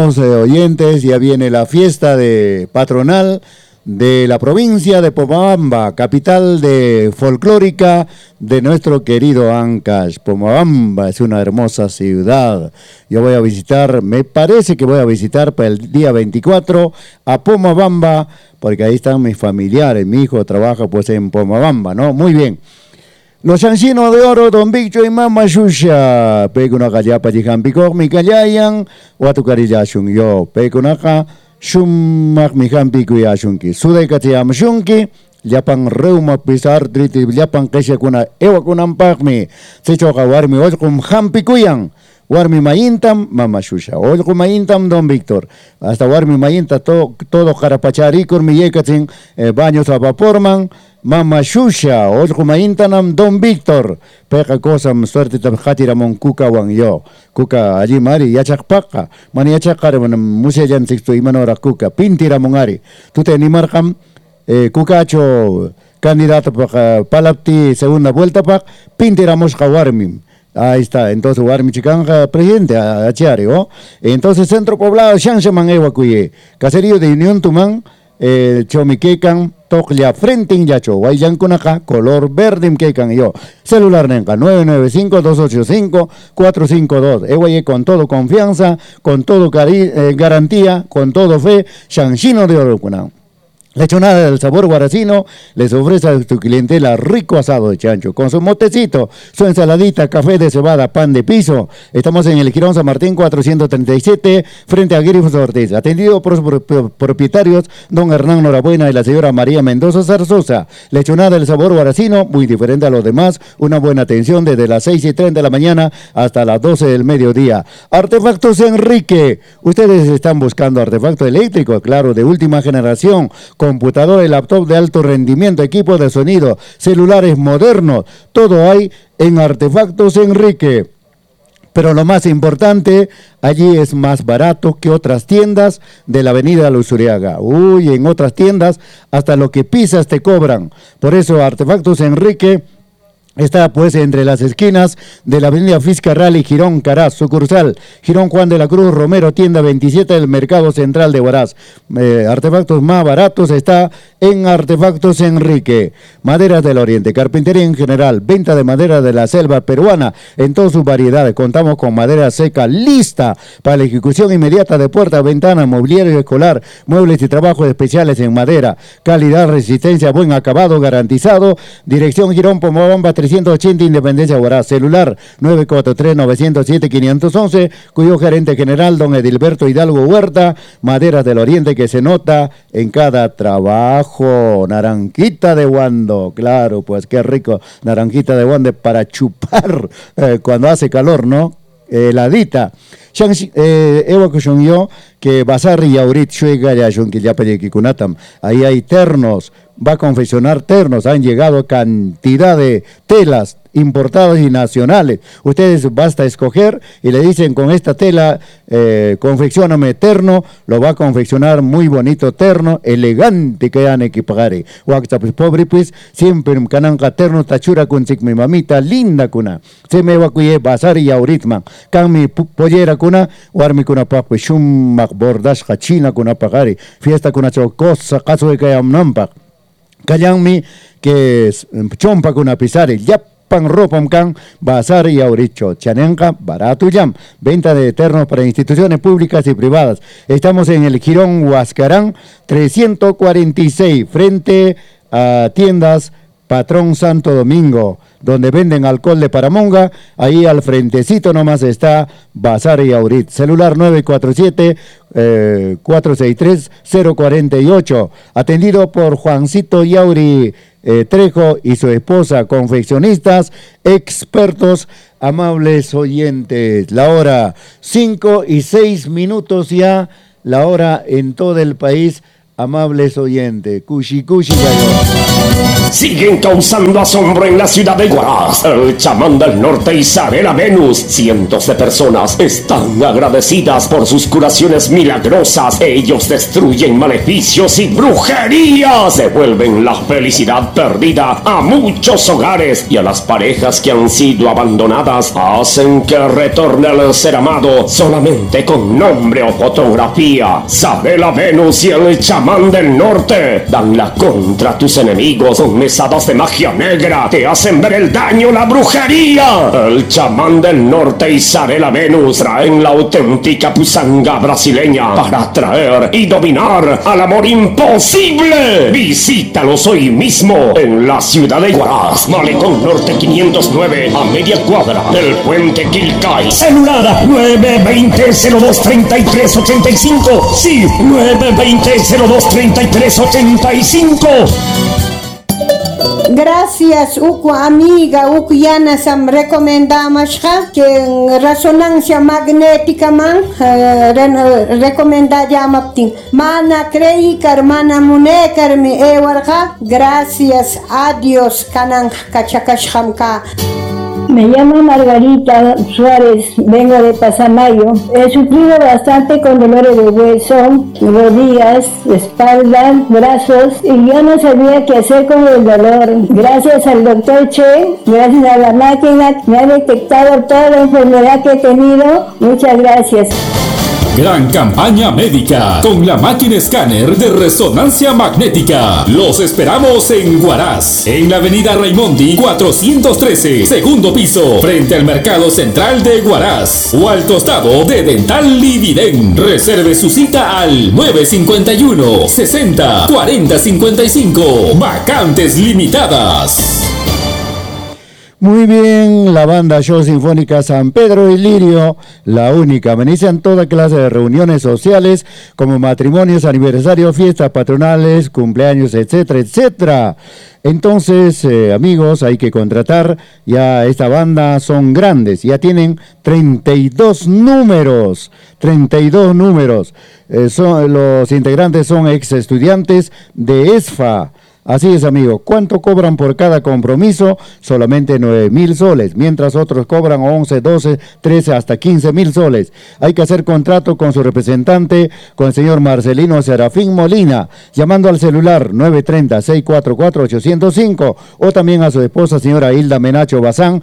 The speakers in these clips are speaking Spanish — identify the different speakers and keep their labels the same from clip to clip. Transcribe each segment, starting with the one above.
Speaker 1: estimados oyentes, ya viene la fiesta patronal de la provincia de Pomabamba, capital folclórica de nuestro querido Ancash. Pomabamba es una hermosa ciudad. Yo voy a visitar, me parece que voy a visitar para el día 24 a Pomabamba, porque ahí están mis familiares. Mi hijo trabaja pues en Pomabamba, ¿no? Muy bien. Los Chanchinos de Oro, Don Victor y Mama Shusha, Pekuna Kayapa Jihampikok, Mikayayan, Watukariyashun yo, Pekunaka, Shumak Mihampikuyashunki, Sudekatiam Shunki, Japan Reuma Pisar, Triti, Japan Keshakuna, Ewakunam Pakmi, Sechoka Warmi, Okum Hampikuyan. Warmi Mayintam, Mama Shusha. Olku Mayintam, Don Víctor. Hasta Warmi Mayinta, todo Carapacharicur, Miyekatin, baños a vaporman, Mama Shusha. Olku Mayintanam, Don Víctor. Peka cosam, suerte tabjatiramon Kuka Wang yo. Kuka allí Mari, Yachakpaka. Mani Yachakar, Museyan Sixto Imanora Kuka. Pintiramongari. Tú te animarcam, Kukacho, candidato para Palapti, segunda vuelta, Pintiramos Kawarmim. Ahí está, entonces Warmi Chicanja, presidente, a Chiario. Entonces, centro poblado, Shanshaman Ewacuye, caserío de Unión Tumán, Chomiquecan, Toclia, frente en Yacho, Guayancunaca, color verde Mquecan yo. Celular Nenca, 995-285-452. Ewaye con todo confianza, con todo garantía, con todo fe, Shanshino de Orocunan. Lechonada del sabor guaracino les ofrece a su clientela rico asado de chancho, con su motecito, su ensaladita, café de cebada, pan de piso. Estamos en el Girón San Martín 437, frente a Grifos Ortiz. Atendido por sus propietarios, don Hernán Norabuena y la señora María Mendoza Zarzosa. Lechonada del sabor guaracino, muy diferente a los demás, una buena atención desde las 6:30 de la mañana hasta las 12 del mediodía. Artefactos Enrique. Ustedes están buscando artefacto eléctrico, claro, de última generación, computador y laptop de alto rendimiento, equipo de sonido, celulares modernos, todo hay en Artefactos Enrique. Pero lo más importante, allí es más barato que otras tiendas de la avenida Luzuriaga. Uy, en otras tiendas hasta lo que pisas te cobran. Por eso Artefactos Enrique está pues entre las esquinas de la avenida Fiscarral y Girón Caraz, sucursal Girón Juan de la Cruz Romero, tienda 27 del Mercado Central de Huaraz. Artefactos más baratos está en Artefactos Enrique. Maderas del Oriente, carpintería en general, venta de madera de la selva peruana en todas sus variedades. Contamos con madera seca lista para la ejecución inmediata de puerta, ventana, mobiliario escolar, muebles y trabajos especiales en madera. Calidad, resistencia, buen acabado garantizado. Dirección Girón Pomabamba 380 Independencia Huaraz, celular 943-907-511, cuyo gerente general, don Edilberto Hidalgo Huerta. Maderas del Oriente que se nota en cada trabajo. Naranjita de Huando, claro, pues qué rico, naranjita de Huando para chupar cuando hace calor, ¿no? Heladita. Ewa kushon yo que Bazar y Aurit Shuega ya que ya Kunatam. Ahí hay ternos, va a confeccionar ternos, han llegado cantidad de telas importadas y nacionales. Ustedes basta escoger y le dicen con esta tela, confeccioname terno, lo va a confeccionar muy bonito terno, elegante que han equipagare. Pues pobre pues, siempre cananca terno tachura con mi mamita linda kuna. Se me va cuye Bazar y Auritman. Can mi pollera kuna, warmi kuna papu shumak bordash china kuna pagare. Fiesta kuna chocosa, caso de que amnampak. Callanmi que chompa kuna pisare, yap. Pan ropam can, Bazar y Auricho, Chanenca, barato yam, venta de ternos para instituciones públicas y privadas. Estamos en el Girón Huascarán 346, frente a tiendas Patrón Santo Domingo, donde venden alcohol de Paramonga. Ahí al frentecito nomás está Bazar y Aurit. Celular 947-463-048. Atendido por Juancito Yauri Trejo y su esposa, confeccionistas, expertos, amables oyentes. La hora 5:06 ya, la hora en todo el país, amables oyentes. Cushi, cushi,
Speaker 2: Siguen causando asombro en la ciudad de Huaraz. El chamán del norte Isabela Venus. Cientos de personas están agradecidas por sus curaciones milagrosas. Ellos destruyen maleficios y brujerías. Devuelven la felicidad perdida a muchos hogares y a las parejas que han sido abandonadas. Hacen que retorne al ser amado solamente con nombre o fotografía. Isabela Venus y el chamán del norte dan la contra tus enemigos con mesadas de magia negra. Te hacen ver el daño, la brujería. El chamán del norte y Isabela Venus traen la auténtica pusanga brasileña para atraer y dominar al amor imposible. Visítalos hoy mismo en la ciudad de Huaraz, Malecón Norte 509, a media cuadra del puente Quilcay. Celular 920-02-3385. Sí, 920-02-3385.
Speaker 3: Gracias, Uku amiga, Uku Yana Sam recomendamos que en resonancia magnética man recomenda llamaptin. Mana creikar, mana munekar mi ewarja. Gracias a Dios kanan kachakashkamka.
Speaker 4: Me llamo Margarita Suárez, vengo de Pasamayo. He sufrido bastante con dolores de hueso, rodillas, espalda, brazos y yo no sabía qué hacer con el dolor. Gracias al doctor Che, gracias a la máquina, me ha detectado toda la enfermedad que he tenido. Muchas gracias.
Speaker 5: Gran campaña médica con la máquina escáner de resonancia magnética. Los esperamos en Huaraz, en la avenida Raimondi 413, segundo piso, frente al Mercado Central de Huaraz, o al costado de Dental Lividen. Reserve su cita al 951 60 40 55. Vacantes limitadas.
Speaker 1: Muy bien, la banda Show Sinfónica San Pedro y Lirio, la única. Amenizan toda clase de reuniones sociales como matrimonios, aniversarios, fiestas patronales, cumpleaños, etcétera, etcétera. Entonces, amigos, hay que contratar. Ya esta banda son grandes, ya tienen 32 números. 32 números. Los integrantes son ex estudiantes de ESFA. Así es, amigo. ¿Cuánto cobran por cada compromiso? Solamente 9,000 soles, mientras otros cobran 11, 12, 13, hasta 15,000 soles. Hay que hacer contrato con su representante, con el señor Marcelino Serafín Molina, llamando al celular 930-644-805, o también a su esposa, señora Hilda Menacho Bazán,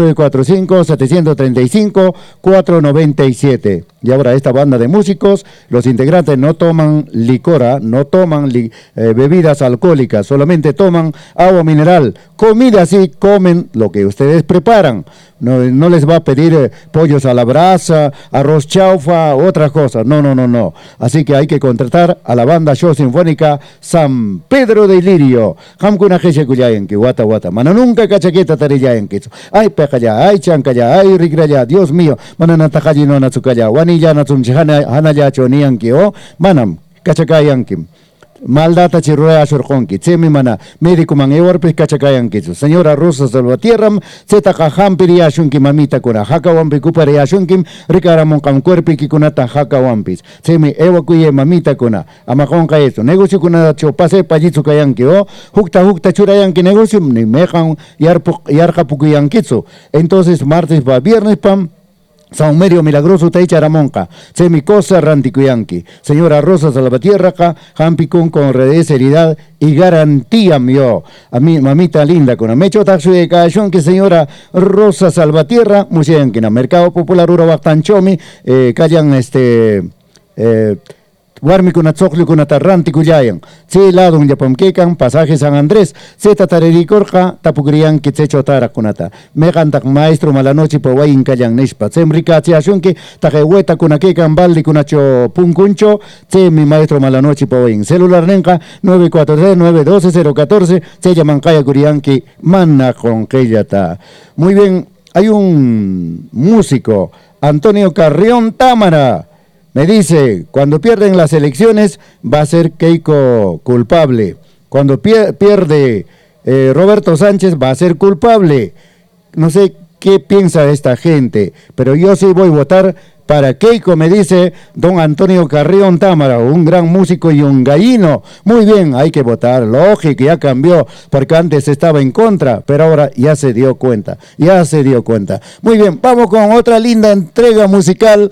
Speaker 1: 945-735-497. Y ahora esta banda de músicos, los integrantes no toman licor, no toman bebidas alcohólicas, solamente toman agua mineral. Comida sí, comen lo que ustedes preparan. No les va a pedir pollos a la brasa, arroz chaufa, otras cosas. No. Así que hay que contratar a la banda Show Sinfónica San Pedro de Lirio. Hamkuna jeche kuyayenki, wata. Mana nunca cachaqueta tarillayenki. Ay pekaya, ay chancaya, ay rigraya. Dios mío, mana natakaji no natsukaya. Wanilla natsumchi hanaya choniyanki o manam kachakayanki. Maldata chirroya shorkonki, tsemi mana médico man ewarpis kachakayanki. Señora Rosa Salvatierram, zetaka hampiri ashunki mamita kuna, hakawampi kupari ashunkim, rikaramon kan cuerpi kikunata hakawampis. Tsemi ewakuye mamita kuna, amakonka eso. Negocio kuna chopase pajitsu kayanki o, hukta churayanki negocio, ni mejan yarkapukuyankitsu. Entonces martes va viernes pam. San Medio Milagroso Taicha Ramonca, Semicosa Ranticuyanqui, señora Rosa Salvatierra, Jampicún con seriedad y garantía mío. A mi mamita linda con Amecho Taxi de Cayón, que señora Rosa Salvatierra, Musianquina, Mercado Popular Urabactanchomi, callan Warmi kuna tzokli kuna tarranti kuyayan. Si lado un yapamkekan, pasaje San Andrés, zeta tarerikorja, tapukriyan kitsecho tara kunata. Megantak maestro malanoche po wayin kayan nishpa. Tsemrikachi ashunki, tajehueta kuna kekan baldi kuna cho punkuncho, mi maestro malanoche po wayin. Celular nenka 943-912-014, se llaman kaya kuriyanki, manna con keyata. Muy bien, hay un músico, Antonio Carrión Támara. Me dice, cuando pierden las elecciones va a ser Keiko culpable. Cuando pierde Roberto Sánchez va a ser culpable. No sé qué piensa esta gente, pero yo sí voy a votar para Keiko, me dice don Antonio Carrión Támara, un gran músico y un gallino. Muy bien, hay que votar, lógico, ya cambió, porque antes estaba en contra, pero ahora ya se dio cuenta, Muy bien, vamos con otra linda entrega musical.